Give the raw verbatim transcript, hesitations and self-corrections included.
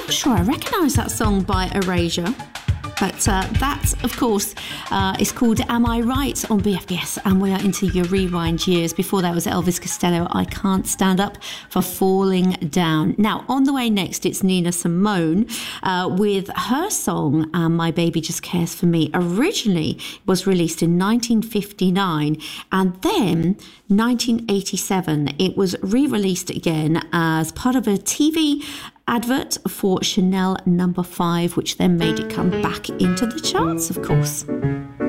not sure I recognise that song by Erasure. But uh, that, of course, uh, is called Am I Right on B F B S, and we are into your rewind years. Before that was Elvis Costello, I Can't Stand Up for Falling Down. Now, on the way next, it's Nina Simone uh, with her song, um, My Baby Just Cares For Me. Originally, it was released in nineteen fifty-nine, and then nineteen eighty-seven, it was re-released again as part of a T V advert for Chanel number five, which then made it come back into the charts, of course.